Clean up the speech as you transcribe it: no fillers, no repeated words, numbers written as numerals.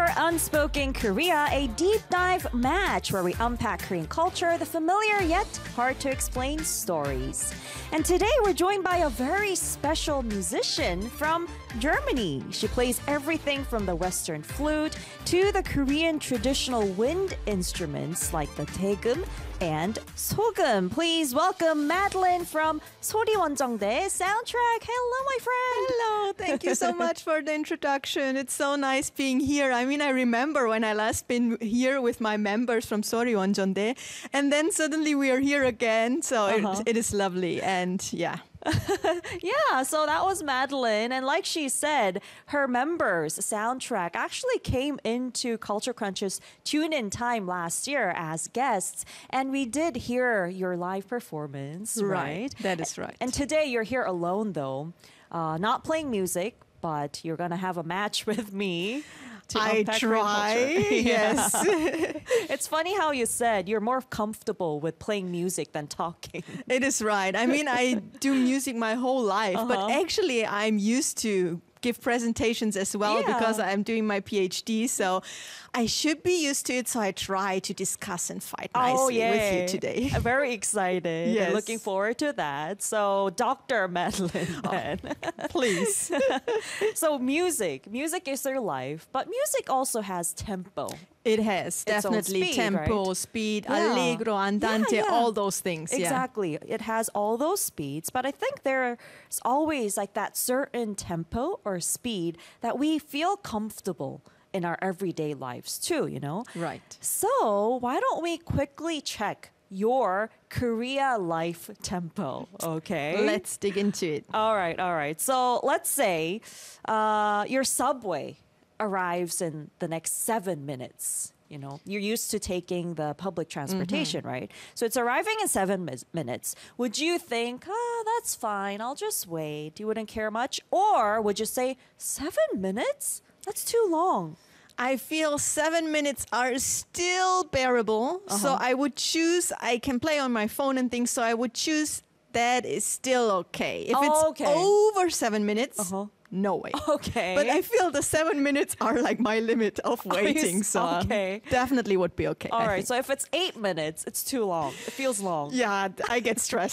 for Unspoken Korea, a deep dive match where we unpack Korean culture, the familiar yet hard to explain stories. And today we're joined by a very special musician from Germany. She plays everything from the Western flute to the Korean traditional wind instruments like the daegum and sogeum. Please welcome Madeline from 소리원정대 Soundtrack. Hello, my friend. Hello, thank you so much for the introduction. It's so nice being here. I mean, I remember when I last been here with my members from 소리원정대, and then suddenly we are here again. So it is lovely, and yeah. Yeah, so that was Madeline. And like she said, her members, Soundtrack, actually came into Culture Crunch's Tune In Time last year as guests. And we did hear your live performance, right? That is right. And today you're here alone, though, not playing music, but you're going to have a match with me. I try, yes. It's funny how you said you're more comfortable with playing music than talking. It is right. I mean, I do music my whole life, but actually I'm used to give presentations as well because I'm doing my PhD. So I should be used to it. So I try to discuss and fight nicely with you today. I'm very excited. Yes. Looking forward to that. So Dr. Madeline then. Please. So music is their life, but music also has tempo. It has definitely speed, tempo, right? speed, allegro, andante, all those things. Exactly. It has all those speeds, but I think there's always like that certain tempo or speed that we feel comfortable in our everyday lives too, you know? Right. So why don't we quickly check your Korea life tempo, okay? Let's dig into it. All right. So let's say your subway arrives in the next 7 minutes. You know, you're used to taking the public transportation, right? So it's arriving in 7 minutes. Would you think, that's fine, I'll just wait. You wouldn't care much? Or would you say, 7 minutes? That's too long. I feel 7 minutes are still bearable. So I would choose, I can play on my phone and things. So I would choose that is still okay. If it's over 7 minutes, no way. Okay. But I feel the 7 minutes are like my limit of waiting. So definitely would be okay. All right. So if it's 8 minutes, it's too long. It feels long. Yeah, I get stressed.